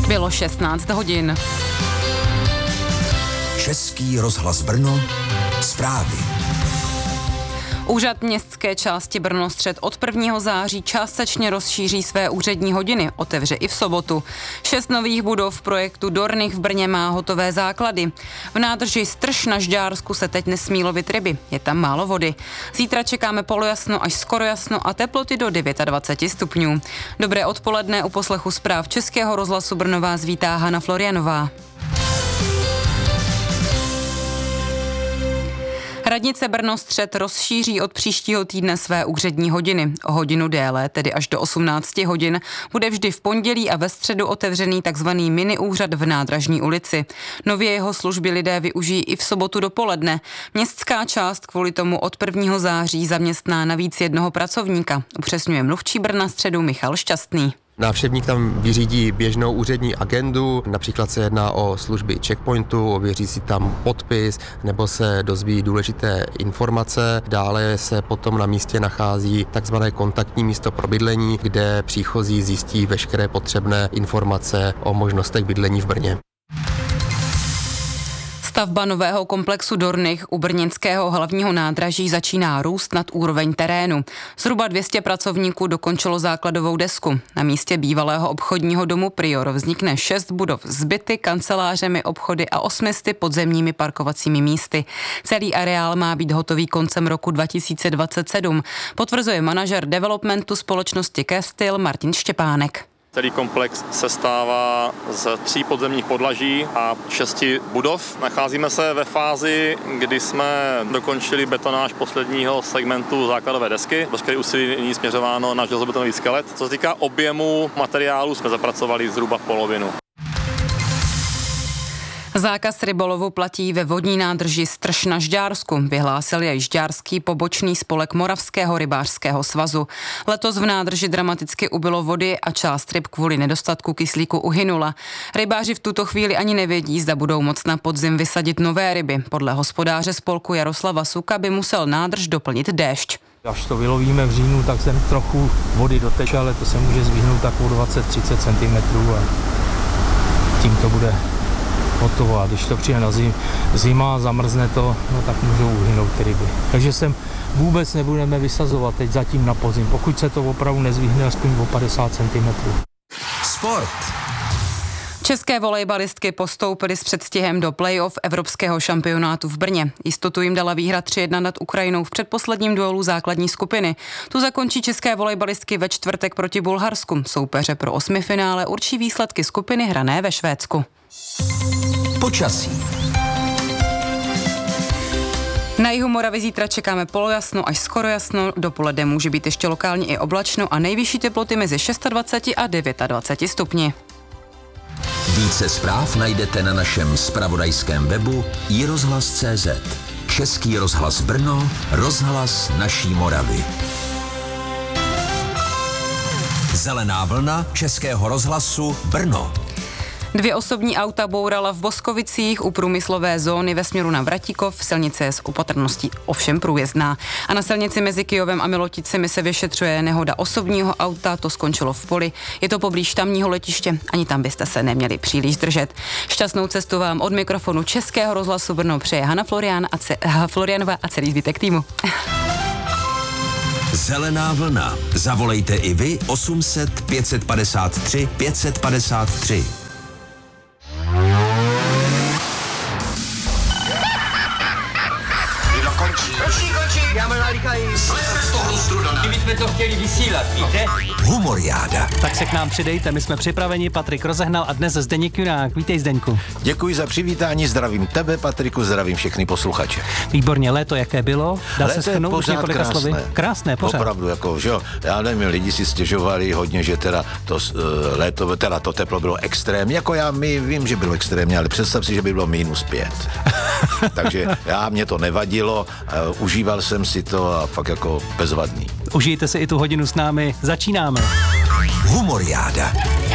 Bylo 16 hodin. Český rozhlas Brno, zprávy. Úřad městské části Brno-střed od 1. září částečně rozšíří své úřední hodiny, otevře i v sobotu. 6 nových budov projektu Dornich v Brně má hotové základy. V nádrži Strž na Žďársku se teď nesmí lovit ryby, je tam málo vody. Zítra čekáme polojasno až skoro jasno a teploty do 29 stupňů. Dobré odpoledne, u poslechu zpráv Českého rozhlasu Brno vás vítá Hana Florianová. Radnice Brno-střed rozšíří od příštího týdne své úřední hodiny. O hodinu déle, tedy až do 18 hodin, bude vždy v pondělí a ve středu otevřený tzv. Mini úřad v Nádražní ulici. Nově jeho služby lidé využijí i v sobotu dopoledne. Městská část kvůli tomu od 1. září zaměstná navíc jednoho pracovníka, upřesňuje mluvčí Brna-středu Michal Šťastný. Návštěvník tam vyřídí běžnou úřední agendu, například se jedná o služby checkpointu, ověří si tam podpis nebo se dozví důležité informace. Dále se potom na místě nachází takzvané kontaktní místo pro bydlení, kde příchozí zjistí veškeré potřebné informace o možnostech bydlení v Brně. Stavba nového komplexu Dornich u brněnského hlavního nádraží začíná růst nad úroveň terénu. Zhruba 200 pracovníků dokončilo základovou desku. Na místě bývalého obchodního domu Prior vznikne 6 budov s byty, kancelářemi, obchody a 800 podzemními parkovacími místy. Celý areál má být hotový koncem roku 2027, potvrzuje manažer developmentu společnosti Kestil Martin Štěpánek. Celý komplex sestává z 3 podzemních podlaží a 6 budov. Nacházíme se ve fázi, kdy jsme dokončili betonáž posledního segmentu základové desky. Veškeré úsilí nyní směřováno na železobetonový skelet. Co se týká objemu materiálu, jsme zapracovali zhruba polovinu. Zákaz rybolovu platí ve vodní nádrži Strž na Žďársku, vyhlásil jej Žďárský pobočný spolek Moravského rybářského svazu. Letos v nádrži dramaticky ubylo vody a část ryb kvůli nedostatku kyslíku uhynula. Rybáři v tuto chvíli ani nevědí, zda budou moct na podzim vysadit nové ryby. Podle hospodáře spolku Jaroslava Suka by musel nádrž doplnit déšť. Až to vylovíme v říjnu, tak sem trochu vody doteče, ale to se může zvýhnout tak o 20-30 cm a tím to bude hotovo. A když to přijde na zima, zamrzne to, no tak můžou uhynout ty ryby. Takže sem vůbec nebudeme vysazovat teď zatím na podzim, pokud se to opravdu nezvýhne aspoň o 50 cm. Sport. České volejbalistky postoupily s předstihem do play-off Evropského šampionátu v Brně. Jistotu jim dala výhra 3-1 nad Ukrajinou v předposledním duelu základní skupiny. Tu zakončí české volejbalistky ve čtvrtek proti Bulharsku. Soupeře pro 8. finále určí výsledky skupiny hrané ve Švédsku. Počasí. Na jihu Moravy zítra čekáme polojasno až skoro jasno, dopoledne může být ještě lokálně i oblačno a nejvyšší teploty mezi 26 a 29 stupni. Více zpráv najdete na našem zpravodajském webu iRozhlas.cz. Český rozhlas Brno, rozhlas naší Moravy. Zelená vlna Českého rozhlasu Brno. 2 osobní auta bourala v Boskovicích u průmyslové zóny ve směru na Vratíkov. Silnice je s opatrností ovšem průjezdná. A na silnici mezi Kyjovem a Miloticemi se vyšetřuje nehoda osobního auta, to skončilo v poli. Je to poblíž tamního letiště, ani tam byste se neměli příliš držet. Šťastnou cestu vám od mikrofonu Českého rozhlasu Brno přeje Hana Florianová a celý zbytek týmu. Zelená vlna. Zavolejte i vy 800 553 553. Kdybychom to chtěli vysílat, víte? Humoriáda. Tak se k nám přidejte, my jsme připraveni, Patrik Rozehnal a dnes Zdeněk Junák. Vítej, Zdeňku. Děkuji za přivítání, zdravím tebe, Patriku, zdravím všechny posluchače. Výborně, léto jaké bylo? Dá se shrnout už několika slovy? Krásné, pořád. Opravdu, jako, že jo, já nevím, lidi si stěžovali hodně, že teda to léto, teda to teplo bylo extrémní, jako my vím, že bylo extrémní, ale představ si, že by bylo -5. Takže mě to nevadilo, užíval jsem si to a fakt jako bezvadný. Užijte si i tu hodinu s námi, začínáme. Humoriáda.